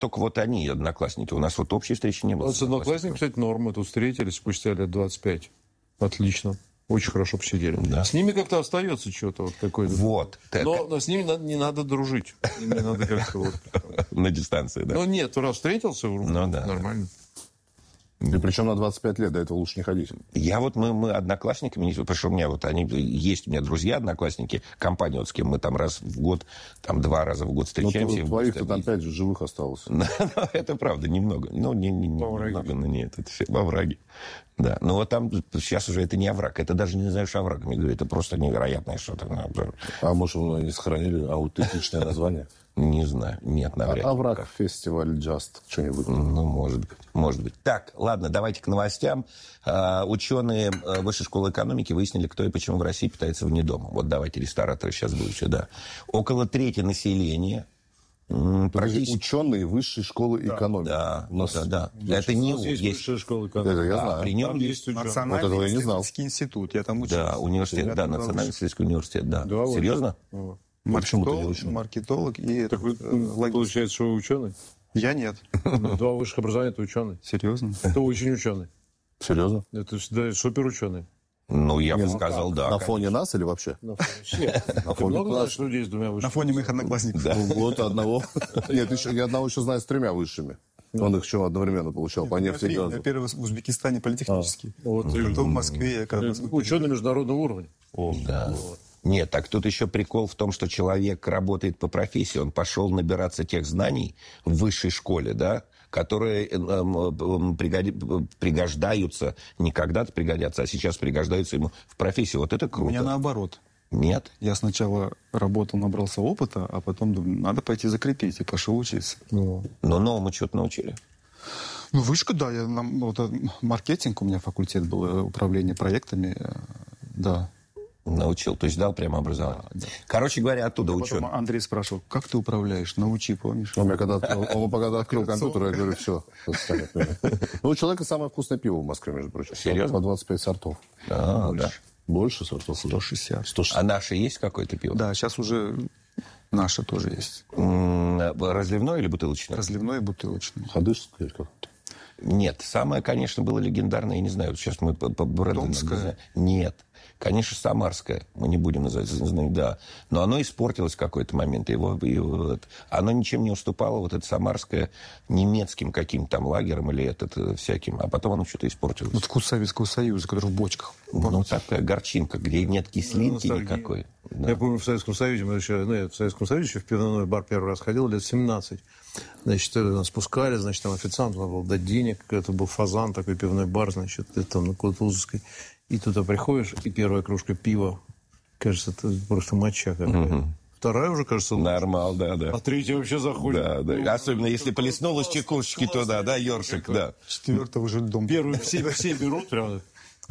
только вот они, одноклассники. У нас вот общей встречи не было. Вот с одноклассниками, кстати, норма. Тут встретились спустя лет 25. Отлично. Очень хорошо посидели. Да. С ними как-то остается что-то вот такое. Вот. Но с ними не надо дружить. С ними надо как-то вот... На дистанции, да. Ну нет, раз встретился, нормально. И причем на 25 лет, до этого лучше не ходить. Мы одноклассниками, потому что у меня вот они, есть у меня друзья-одноклассники, компания, вот с кем мы там раз в год, там 2 раза в год встречаемся. Ну, твоих-то там 5 же живых осталось. Это правда, немного. Ну, немного, но нет, это все во враге. Да, но вот там сейчас уже это не овраг, это даже не знаешь оврагом, я говорю, это просто невероятное что-то. А может, они сохранили аутентичное название? Не знаю, нет, навряд ли. Овраг, фестиваль, джаст, что-нибудь. Ну, может быть. Так, ладно, давайте к новостям. Ученые Высшей школы экономики выяснили, кто и почему в России питается вне дома. Вот давайте рестораторы сейчас будут сюда. Около трети населения... Ученые Высшей школы экономики. Да, у нас, да. Это не есть Высшая школа экономики. Это я знаю. При нем есть Национальный вот исследовательский институт. Я там учился. Да, университет, да, Национальный исследовательский университет, да. Серьезно? Маркетолог и логист. Получается, что вы ученый? Я нет. 2 высших образования, ты ученый. Серьезно? Ты очень ученый. Серьезно? Это супер ученый. Ну, я бы сказал, да. На фоне нас или вообще? На фоне много знаешь людей с 2 высшими? На фоне моих одноклассников. Вот одного. Нет, я одного еще знаю с 3 высшими. Он их еще одновременно получал по нефти и газу. Я первый в Узбекистане политехнический. Потом в Москве. Ученый международного уровня. Да. Нет, так тут еще прикол в том, что человек работает по профессии, он пошел набираться тех знаний в высшей школе, да, которые пригождаются, не когда-то пригодятся, а сейчас пригождаются ему в профессии. Вот это круто. У меня наоборот. Нет? Я сначала работал, набрался опыта, а потом думаю, надо пойти закрепить, и пошел учиться. Но новому что-то научили? Ну, вышка, да. Маркетинг у меня факультет был, управление проектами, да. Научил, то есть дал прямо образование. Да. Короче говоря, оттуда ученый. Андрей спрашивал, как ты управляешь? Научи, помнишь? Он когда открыл компьютер, я говорю, все. Ну, у человека самое вкусное пиво в Москве, между прочим. Серьезно? По 25 сортов. Да. Больше сортов? 160. А наше есть какое-то пиво? Да, сейчас уже наше тоже есть. Разливное или бутылочное? Разливное и бутылочное. Ходышское как-то? Нет. Самое, конечно, было легендарное, я не знаю, сейчас мы по бренду... Томское? Нет. Конечно, самарское. Мы не будем называть, да. Но оно испортилось в какой-то момент. Оно ничем не уступало, вот это самарское, немецким каким-то там лагером или всяким. А потом оно что-то испортилось. Вот вкус Советского Союза, который в бочках. Ну, такая горчинка, где нет кислинки никакой. Да. Я помню, в Советском Союзе, я в Советском Союзе еще в пивной бар первый раз ходил, лет 17. Значит, нас спускали, значит, там официант надо было дать денег. Это был Фазан, такой пивной бар, значит, это на Кутузовской. И туда приходишь, и первая кружка пива, кажется, это просто моча какая-то. Вторая уже, кажется, лучше. Нормал, да. А третья вообще заходит. Да. Особенно, если плеснула с чекушечки туда, да, ёршик, да. 4-го уже дом. Первую все берут прям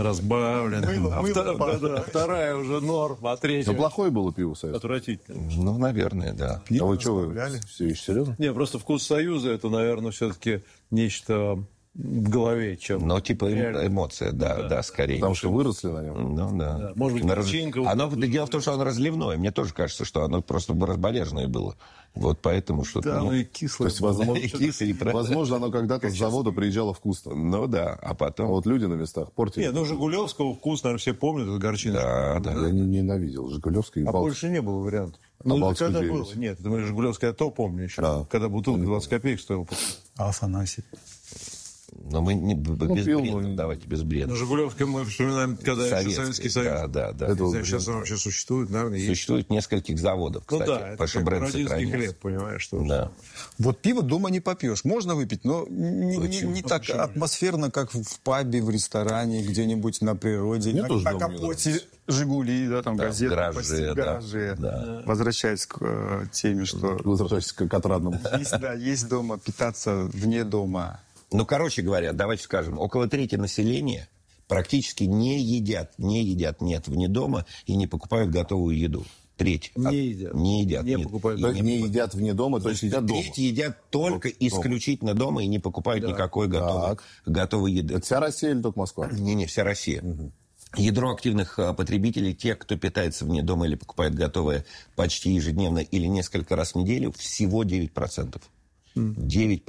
разбавлен. Вторая уже норм, а третья... Но плохое было пиво советское? Отвратительно. Ну, наверное, да. А вы что, все еще серьезно? Не, просто вкус Союза, это, наверное, все-таки нечто в голове, чем... Ну, типа эмоция, да, скорее. Потому что выросли на нем. Ну, да. Может быть, печенька... Дело в том, что оно разливное. Мне тоже кажется, что оно просто разболежное было. Вот поэтому что-то... Да, и кислое. То есть, возможно, оно когда-то с завода приезжало вкусно. Ну, да, а потом... А вот люди на местах портили. Нет, Жигулевского вкус, наверное, все помнят, это горчина. Да. Я ненавидел Жигулевский и А Балтийский. больше не было вариантов. Балтийский когда 9. было? Нет, это Жигулевское, я то помню еще. Да. Когда бутылка 20 копеек стоила. А Афанасий? Но мы не без бреда, давайте без бреда. Жигулевское мы вспоминаем, когда Советский Союз. Да. Сейчас он вообще существует, наверное, есть. Существует нескольких заводов, кстати. Это как родинский хлеб, понимаешь, что... Да. Вот пиво дома не попьешь. Можно выпить, но не так атмосферно, как в пабе, в ресторане, где-нибудь на природе. На капоте «Жигули», да, там газеты. Гараже. Да. Возвращаясь к теме, что... Возвращаясь к отрадному. Есть дома, питаться вне дома. Ну, короче говоря, давайте скажем, около трети населения практически не едят вне дома и не покупают готовую еду. Треть. Не едят. Не покупают. Не едят вне дома, то есть едят дома. Треть едят только исключительно дома и не покупают никакой готовой еды. Это вся Россия или только Москва? Не, вся Россия. Ядро активных потребителей, те, кто питается вне дома или покупает готовое почти ежедневно или несколько раз в неделю, всего 9%. 9